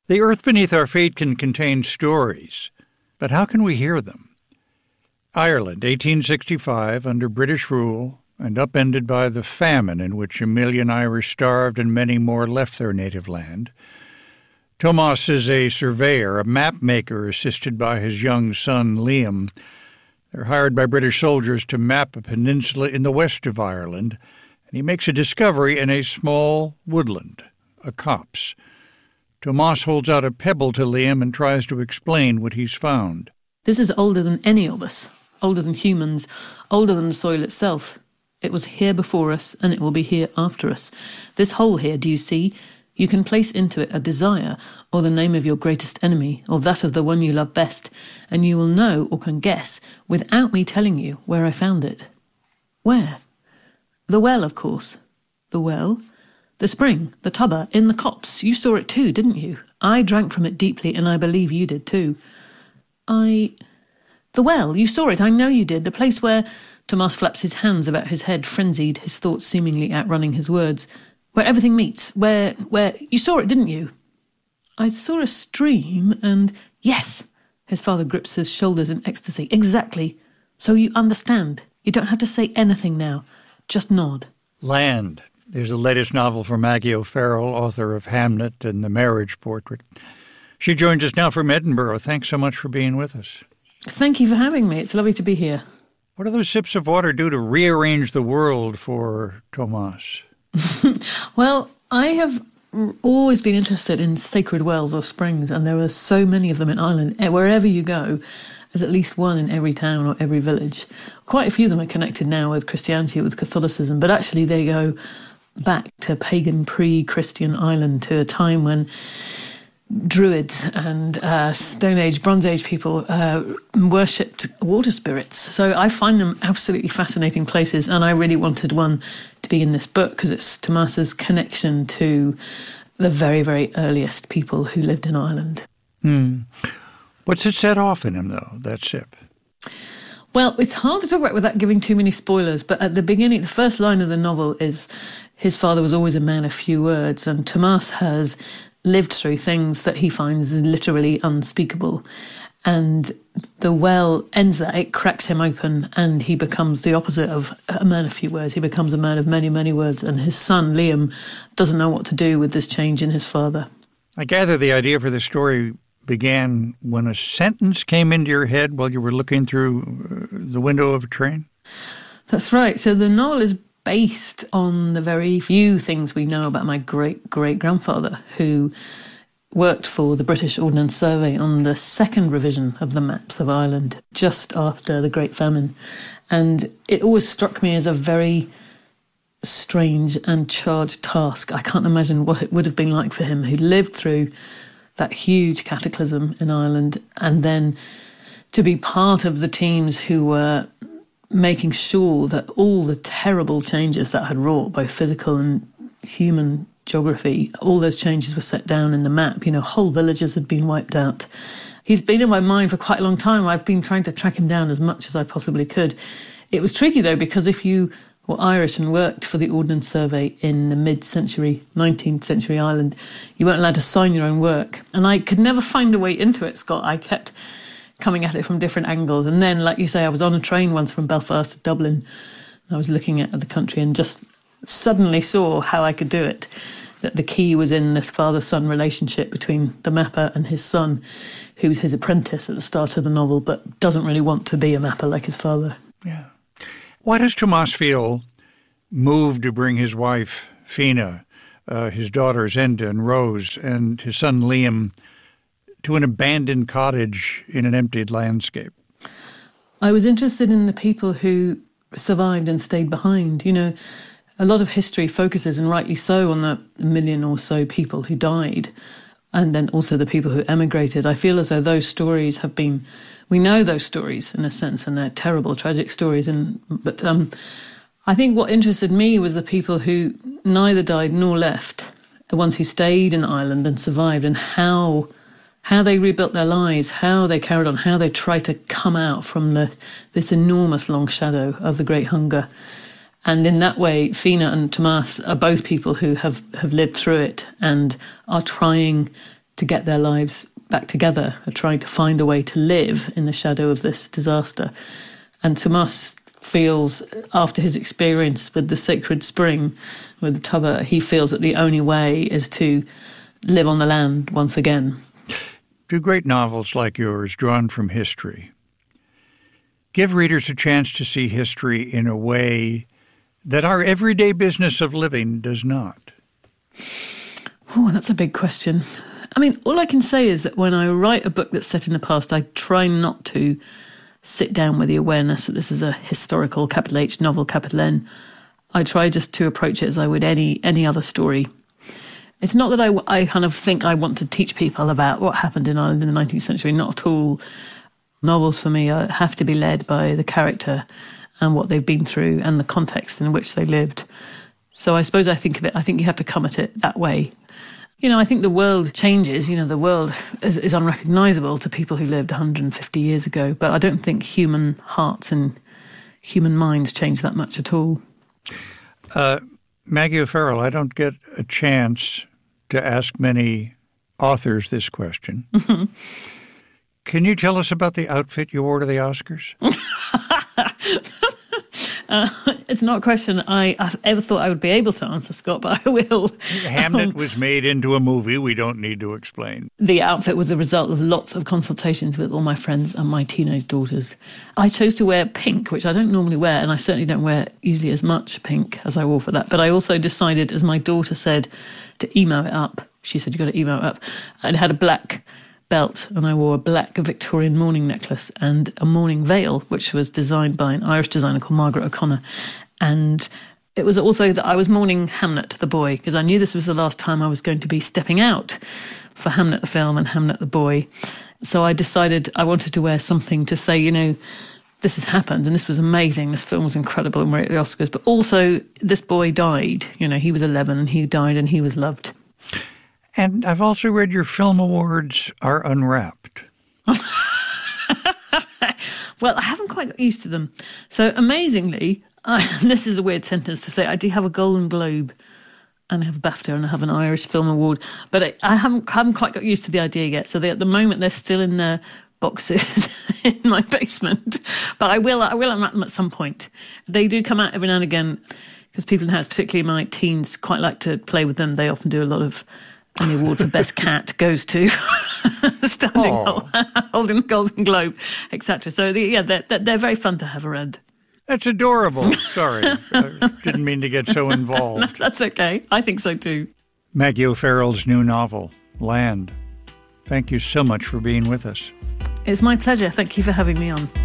The earth beneath our feet can contain stories, but how can we hear them? Ireland, 1865, under British rule and upended by the famine in which 1 million Irish starved and many more left their native land. Tomas is a surveyor, a map maker, assisted by his young son, Liam. They're hired by British soldiers to map a peninsula in the west of Ireland, and he makes a discovery in a small woodland, a copse. Tomas holds out a pebble to Liam and tries to explain what he's found. This is older than any of us, older than humans, older than the soil itself. It was here before us, and it will be here after us. This hole here, do you see? You can place into it a desire, or the name of your greatest enemy, or that of the one you love best, and you will know or can guess, without me telling you, where I found it. Where? The well, of course. The well? The spring, the tubber, in the copse. You saw it too, didn't you? I drank from it deeply, and I believe you did too. The well, you saw it, I know you did. The place where... Tomas flaps his hands about his head, frenzied, his thoughts seemingly outrunning his words. Where everything meets, where... You saw it, didn't you? I saw a stream, and... Yes! His father grips his shoulders in ecstasy. Exactly. So you understand. You don't have to say anything now. Just nod. Land. There's the latest novel from Maggie O'Farrell, author of Hamnet and The Marriage Portrait. She joins us now from Edinburgh. Thanks so much for being with us. Thank you for having me. It's lovely to be here. What do those sips of water do to rearrange the world for Tomas? Well, I have always been interested in sacred wells or springs, and there are so many of them in Ireland. Wherever you go, there's at least one in every town or every village. Quite a few of them are connected now with Christianity, with Catholicism, but actually they go back to pagan pre-Christian Ireland, to a time when Druids and Stone Age, Bronze Age people worshipped water spirits. So I find them absolutely fascinating places, and I really wanted one to be in this book because it's Tomas's connection to the very, very earliest people who lived in Ireland. What's it set off in him, though, that sip? Well, it's hard to talk about without giving too many spoilers, but at the beginning, the first line of the novel is, his father was always a man of few words, and Tomas has lived through things that he finds literally unspeakable. And the well ends that, it cracks him open, and he becomes the opposite of a man of few words. He becomes a man of many, many words, and his son, Liam, doesn't know what to do with this change in his father. I gather the idea for the story began when a sentence came into your head while you were looking through the window of a train? That's right. So the novel is based on the very few things we know about my great-great-grandfather, who worked for the British Ordnance Survey on the second revision of the maps of Ireland, just after the Great Famine. And it always struck me as a very strange and charged task. I can't imagine what it would have been like for him, who lived through that huge cataclysm in Ireland, and then to be part of the teams who were making sure that all the terrible changes that had wrought both physical and human geography, all those changes were set down in the map. You know, whole villages had been wiped out. He's been in my mind for quite a long time. I've been trying to track him down as much as I possibly could. It was tricky, though, because if you were Irish and worked for the Ordnance Survey in the mid-century, 19th century Ireland, you weren't allowed to sign your own work. And I could never find a way into it, Scott. I kept coming at it from different angles. And then, like you say, I was on a train once from Belfast to Dublin. I was looking at the country and just suddenly saw how I could do it, that the key was in this father-son relationship between the mapper and his son, who's his apprentice at the start of the novel, but doesn't really want to be a mapper like his father. Yeah. Why does Tomas feel moved to bring his wife, Fina, his daughters, Enda and Rose, and his son, Liam, to an abandoned cottage in an emptied landscape? I was interested in the people who survived and stayed behind. You know, a lot of history focuses, and rightly so, on the million or so people who died, and then also the people who emigrated. I feel as though those stories have been... We know those stories, in a sense, and they're terrible, tragic stories. But I think what interested me was the people who neither died nor left, the ones who stayed in Ireland and survived, and how they rebuilt their lives, how they carried on, how they tried to come out from this enormous long shadow of the Great Hunger. And in that way, Fina and Tomas are both people who have lived through it and are trying to get their lives back together, are trying to find a way to live in the shadow of this disaster. And Tomas feels, after his experience with the sacred spring, with the Tubba, he feels that the only way is to live on the land once again. Do great novels like yours, drawn from history, give readers a chance to see history in a way that our everyday business of living does not? Oh, that's a big question. I mean, all I can say is that when I write a book that's set in the past, I try not to sit down with the awareness that this is a historical, capital H, novel, capital N. I try just to approach it as I would any other story. It's not that I kind of think I want to teach people about what happened in Ireland in the 19th century, not at all. Novels for me have to be led by the character and what they've been through and the context in which they lived. So I suppose I think you have to come at it that way. You know, I think the world changes. You know, the world is unrecognisable to people who lived 150 years ago, but I don't think human hearts and human minds change that much at all. Maggie O'Farrell, I don't get a chance to ask many authors this question. Can you tell us about the outfit you wore to the Oscars? It's not a question I ever thought I would be able to answer, Scott, but I will. Hamnet was made into a movie. We don't need to explain. The outfit was the result of lots of consultations with all my friends and my teenage daughters. I chose to wear pink, which I don't normally wear, and I certainly don't wear usually as much pink as I wore for that. But I also decided, as my daughter said, to emo it up. She said, "You've got to emo it up." And it had a black belt, and I wore a black Victorian mourning necklace and a mourning veil, which was designed by an Irish designer called Margaret O'Connor. And it was also that I was mourning Hamnet the boy, because I knew this was the last time I was going to be stepping out for Hamnet the film and Hamnet the boy. So I decided I wanted to wear something to say, you know, this has happened and this was amazing. This film was incredible and we're at the Oscars. But also this boy died. You know, he was 11 and he died and he was loved. And I've also read your film awards are unwrapped. Well, I haven't quite got used to them. So amazingly, this is a weird sentence to say, I do have a Golden Globe and I have a BAFTA and I have an Irish Film Award, but I haven't quite got used to the idea yet. So at the moment, they're still in their boxes in my basement, but I will unwrap them at some point. They do come out every now and again because people in the house, particularly my teens, quite like to play with them. They often do a lot of, and the award for Best Cat goes to holding the Golden Globe, etc. So they're very fun to have around. That's adorable. Sorry, I didn't mean to get so involved. No, that's okay. I think so too. Maggie O'Farrell's new novel, Land. Thank you so much for being with us. It's my pleasure. Thank you for having me on.